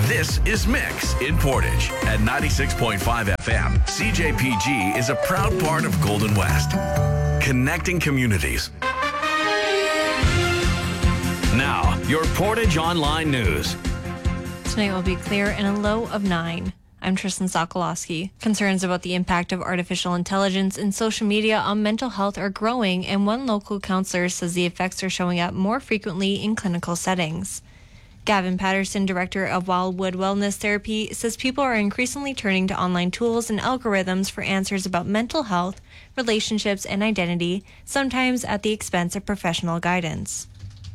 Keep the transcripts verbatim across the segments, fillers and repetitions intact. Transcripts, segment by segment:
This is Mix in Portage at ninety-six point five F M. C J P G is a proud part of Golden West, connecting communities. Now, your Portage Online News. Tonight will be clear and a low of nine. I'm Tristan Sokolowski. Concerns about the impact of artificial intelligence and social media on mental health are growing, and one local counselor says the effects are showing up more frequently in clinical settings. Gavin Patterson, director of Wildwood Wellness Therapy, says people are increasingly turning to online tools and algorithms for answers about mental health, relationships, and identity, sometimes at the expense of professional guidance.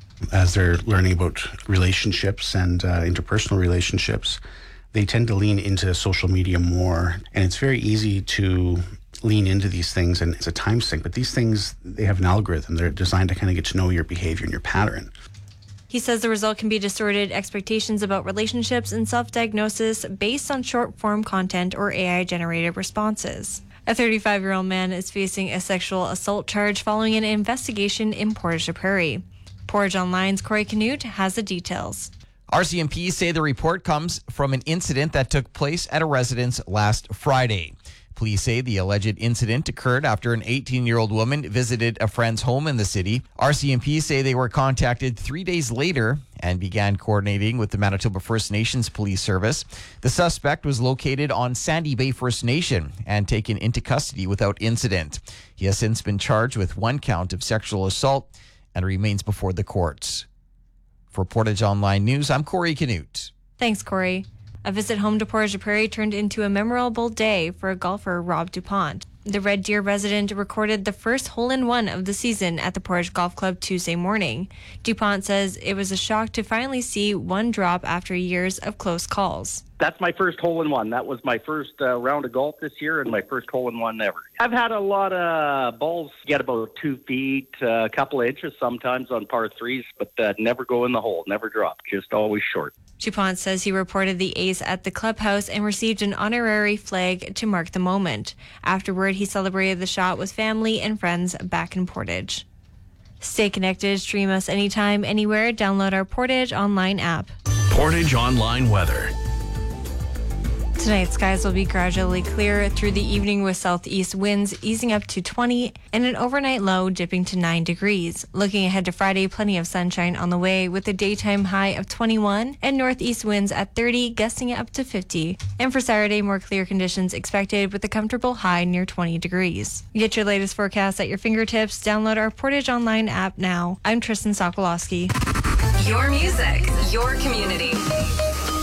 As they're learning about relationships and uh, interpersonal relationships, they tend to lean into social media more, and it's very easy to lean into these things, and it's a time sink, but these things, they have an algorithm. They're designed to kind of get to know your behavior and your pattern. He says the result can be distorted expectations about relationships and self-diagnosis based on short-form content or A I-generated responses. A thirty-five-year-old man is facing a sexual assault charge following an investigation in Portage-la-Prairie. Portage Online's Corey Canute has the details. R C M P say the report comes from an incident that took place at a residence last Friday. Police say the alleged incident occurred after an eighteen-year-old woman visited a friend's home in the city. R C M P say they were contacted three days later and began coordinating with the Manitoba First Nations Police Service. The suspect was located on Sandy Bay First Nation and taken into custody without incident. He has since been charged with one count of sexual assault and remains before the courts. For Portage Online News, I'm Corey Canute. Thanks, Corey. A visit home to Portage-la-Prairie turned into a memorable day for golfer Rob DuPont. The Red Deer resident recorded the first hole-in-one of the season at the Portage Golf Club Tuesday morning. DuPont says it was a shock to finally see one drop after years of close calls. That's my first hole-in-one. That was my first uh, round of golf this year and my first hole-in-one ever. I've had a lot of balls get about two feet, uh, a couple of inches sometimes on par threes, but uh, never go in the hole, never drop, just always short. DuPont says he reported the ace at the clubhouse and received an honorary flag to mark the moment. Afterward, he celebrated the shot with family and friends back in Portage. Stay connected, stream us anytime, anywhere. Download our Portage Online app. Portage Online weather. Tonight, skies will be gradually clear through the evening with southeast winds easing up to twenty and an overnight low dipping to nine degrees. Looking ahead to Friday, plenty of sunshine on the way with a daytime high of twenty-one and northeast winds at thirty, gusting up to fifty. And for Saturday, more clear conditions expected with a comfortable high near twenty degrees. Get your latest forecast at your fingertips. Download our Portage Online app now. I'm Tristan Sokolowski. Your music, your community.